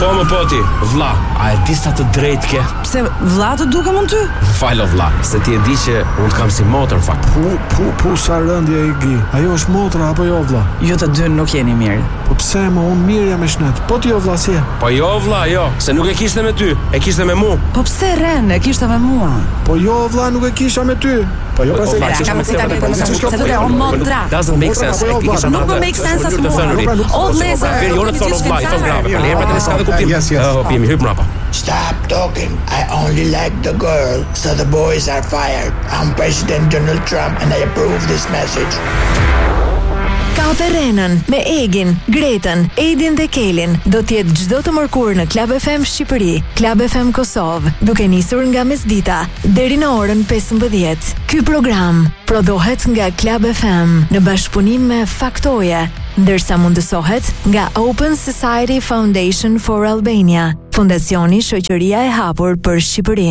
Po më poti, vlla, a e di sa të drejtë ke? Pse vlla të dukem unë ty? Falo vlla, se ti e di që unë të kam si motër fakt. Pu sa rëndje i gi. Ajo është motra apo jo vlla? Ju të dy nuk jeni mirë. Po pse më unë mirë jam me shnet? Po ti jo vlla si? Po jo vlla, jo, se nuk e kishte me ty, e kishte me mua. Po pse Ren e kishte me mua? Po jo vlla, nuk e kisha me ty. Po jo pse Doesn't make sense. Nuk më make sense as mua. O vlezër, jemi hyp mrapa. Stop talking. I only like the girl, so the boys are fired. I'm President Donald Trump and I approve this message. Kafe Renën me Egin, Gretën, Edin dhe Kelin do t'jetë çdo të mërkur në Club FM Shqipëri, Club FM Kosovë, duke nisur nga mesdita deri në orën 15. Ky program prodhohet nga Club FM në bashkëpunim me Faktoje, ndërsa mundësohet nga Open Society Foundation for Albania, Fondacioni Shoqëria e Hapur për Shqipërinë.